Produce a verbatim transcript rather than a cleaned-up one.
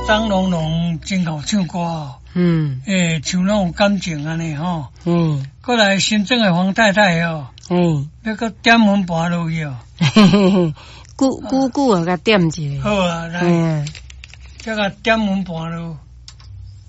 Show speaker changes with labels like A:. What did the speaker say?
A: 张龙龙真好唱歌哦，嗯，诶，唱拢有感情安尼吼，嗯，过来新郑的黄太太哦，嗯，要个点门盘落去哦，嘿嘿嘿，
B: 久久久啊，甲点一下，
A: 好啊，来，叫个点门盘落。